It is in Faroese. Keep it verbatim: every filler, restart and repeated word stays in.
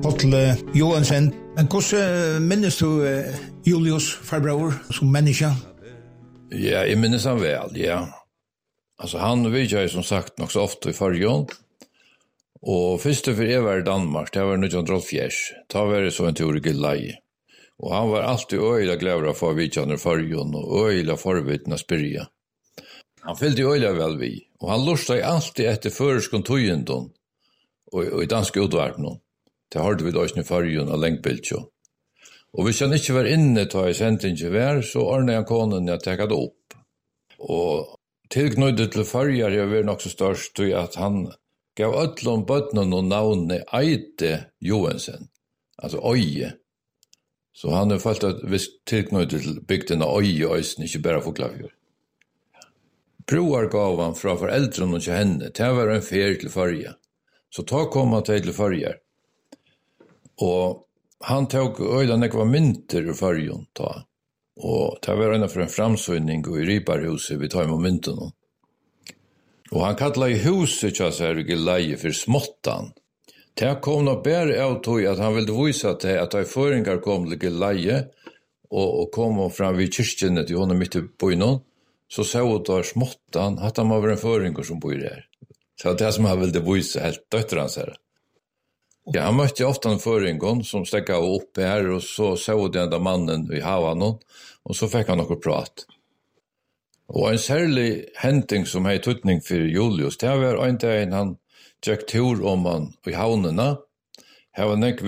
Hotle Johansen. Men hvordan minnes du uh, Julius farbror som människa? Ja, jeg minnes han vel, ja. Altså, han vet jeg som sagt nok så ofte i fargen. Og første for jeg var i Danmark, det var nittonhundraåttiofjers. Da var det så en tur i Gilleie. Og han var alltid øyla glad av å få vidtjene i fargen, og øyla forvidtene spyrja. Han fyllde øyla vel vi, og han lustet alltid etter føreskontogjenden, og, og i danske utverden. Det hørte vi da i fargen og lengtbildtjo. Og hvis han ikke var inne til å sende ikke vær, så ordnet han konen jeg tekket det opp. Og tilknøydet til farger jeg var nok så størst, at han gav ødlom bøttene og navnet Eide Johansen, altså Øye. Så han har fått at hvis tilknøydet til bygden av Øye og Øysen, ikke bare Foklafjord. Broar gav han fra foreldrene til henne, det var en fer til farger. Så ta kom han til farger. Og han tog øyla nekva mynter ur fargen ta. Og det var en for en framsøgning i Ribarhuset vi tar med mynten. Og han kallet i huset til seg i Gilleie for Småttan. Det kom nå bare av tog at han ville vise til at de føringer kom til Gilleie og, og kom fram vid kyrkjene til henne midt i byen. Så så ut av Småttan at han var en føringer som bor her. Så det som han ville vise helt døtter hans her. Ja, han møtte ofte en føringen som stekket opp her, og så så den der mannen i havan, og så fikk han noe prat. Og en særlig henting som har tøtning for Julius, det var en dag han tjekk tur om han i havnene. Her var nek